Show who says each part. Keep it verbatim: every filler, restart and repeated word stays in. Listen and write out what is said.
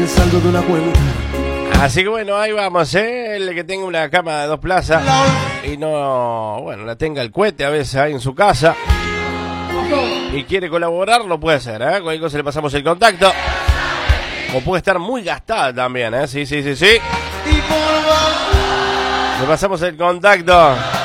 Speaker 1: El saldo de una cuenta.
Speaker 2: Así que bueno, ahí vamos, ¿eh? El que tenga una cama de dos plazas y no, bueno, la tenga el cohete a veces ahí en su casa y quiere colaborar, lo puede hacer, ¿eh? Cualquier cosa le pasamos el contacto. O puede estar muy gastada también, ¿eh? Sí, sí, sí, sí. Le pasamos el contacto.